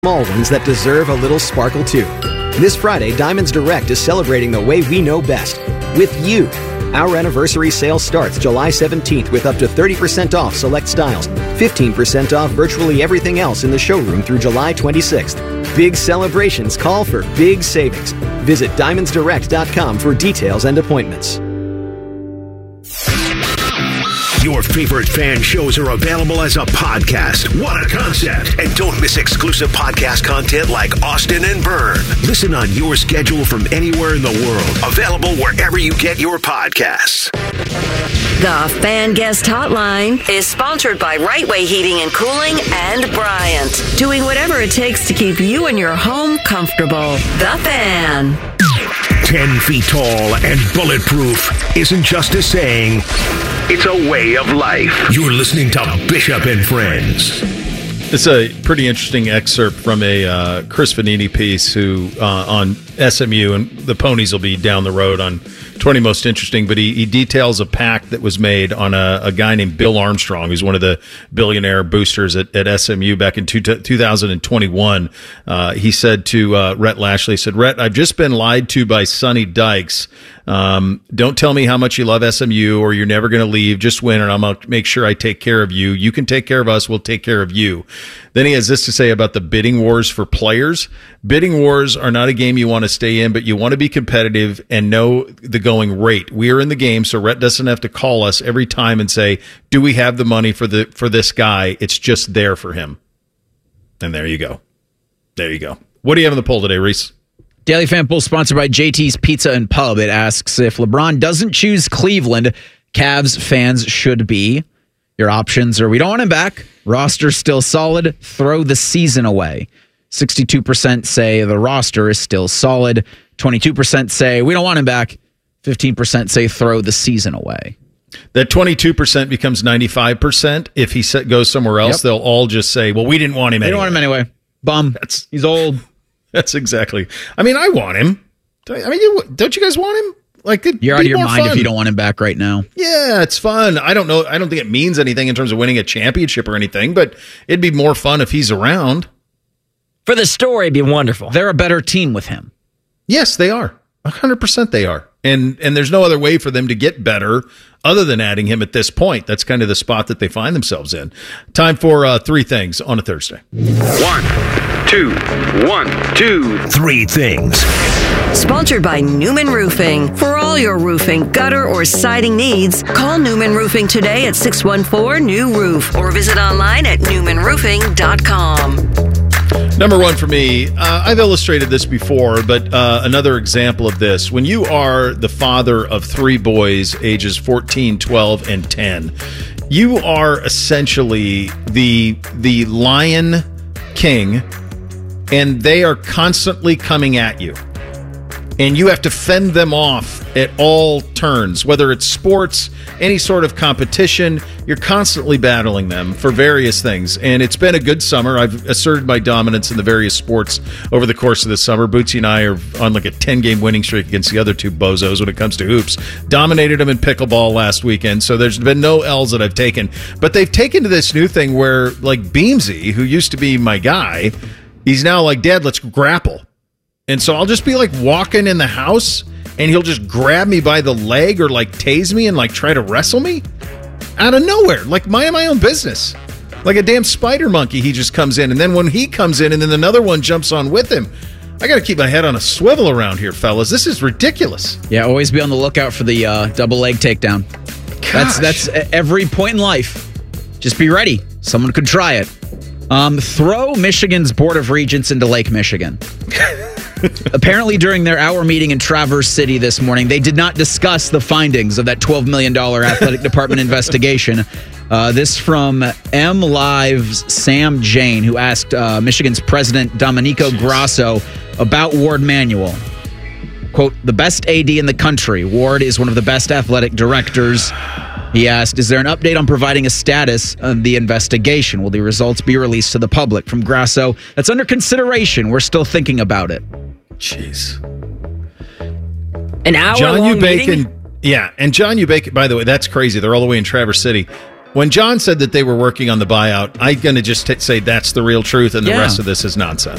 Small ones that deserve a little sparkle too. This Friday, Diamonds Direct is celebrating the way we know best, with you. Our anniversary sale starts July 17th with up to 30% off select styles, 15% off virtually everything else in the showroom through July 26th. Big celebrations call for big savings. Visit DiamondsDirect.com for details and appointments. Your favorite fan shows are available as a podcast. What a concept. And don't miss exclusive podcast content like Austin and Byrne. Listen on your schedule from anywhere in the world. Available wherever you get your podcasts. The Fan Guest Hotline is sponsored by Right Way Heating and Cooling and Bryant. Doing whatever it takes to keep you and your home comfortable. The Fan. 10 feet tall and bulletproof isn't just a saying, it's a way of life. You're listening to Bishop and Friends. It's a pretty interesting excerpt from a Chris Vanini piece on SMU, and the Ponies will be down the road on 20 Most Interesting, but he details a pact that was made on a guy named Bill Armstrong, who's one of the billionaire boosters at SMU back in 2021. He said to Rhett Lashley, he said, "Rhett, I've just been lied to by Sonny Dykes. Don't tell me how much you love SMU or you're never going to leave. Just win, and I'm going to make sure I take care of you. You can take care of us. We'll take care of you." Then he has this to say about the bidding wars for players. Bidding wars are not a game you want to stay in, but you want to be competitive and know the going rate. We are in the game, so Rhett doesn't have to call us every time and say, do we have the money for this guy? It's just there for him. And there you go. There you go. What do you have in the poll today, Reese? Daily Fan Poll sponsored by JT's Pizza and Pub. It asks, if LeBron doesn't choose Cleveland, Cavs fans should be. Your options are, we don't want him back, roster still solid, throw the season away. 62% say the roster is still solid. 22% say we don't want him back. 15% say throw the season away. That 22% becomes 95%. If he goes somewhere else, They'll all just say, well, we didn't want him anyway. We don't want him anyway. Bum. He's old. That's exactly. I mean, I want him. Don't you guys want him? Like, you're out of your mind if you don't want him back right now. Yeah, it's fun. I don't know. I don't think it means anything in terms of winning a championship or anything, but it'd be more fun if he's around. For the story, it'd be wonderful. They're a better team with him. Yes, they are. 100% they are. And there's no other way for them to get better other than adding him at this point. That's kind of the spot that they find themselves in. Time for three things on a Thursday. 1, 2, 1, 2, 3 things. Sponsored by Newman Roofing. For all your roofing, gutter, or siding needs, call Newman Roofing today at 614-NEW-ROOF or visit online at newmanroofing.com. Number one for me, I've illustrated this before, but another example of this. When you are the father of 3 boys, ages 14, 12, and 10, you are essentially the Lion King, and they are constantly coming at you. And you have to fend them off at all turns, whether it's sports, any sort of competition. You're constantly battling them for various things. And it's been a good summer. I've asserted my dominance in the various sports over the course of the summer. Bootsy and I are on like a 10-game winning streak against the other 2 bozos when it comes to hoops. Dominated them in pickleball last weekend, so there's been no L's that I've taken. But they've taken to this new thing where, like, Beamsy, who used to be my guy, he's now like, Dad, let's grapple. And so I'll just be like walking in the house and he'll just grab me by the leg or like tase me and like try to wrestle me out of nowhere. Like, mind my own business. Like a damn spider monkey, he just comes in. And then when he comes in and then another one jumps on with him, I got to keep my head on a swivel around here, fellas. This is ridiculous. Yeah, always be on the lookout for the double leg takedown. That's every point in life. Just be ready. Someone could try it. Throw Michigan's Board of Regents into Lake Michigan. Apparently, during their hour meeting in Traverse City this morning, they did not discuss the findings of that $12 million athletic department investigation. This from MLive's Sam Jane, who asked Michigan's president, Domenico Grasso, about Ward Manuel. Quote, the best AD in the country. Ward is one of the best athletic directors. He asked, is there an update on providing a status on the investigation? Will the results be released to the public? From Grasso, that's under consideration. We're still thinking about it. Jeez. An hour John long Ubacon, meeting? Yeah, and John Ubacon, by the way, that's crazy. They're all the way in Traverse City. When John said that they were working on the buyout, I'm going to just say that's the real truth and the rest of this is nonsense.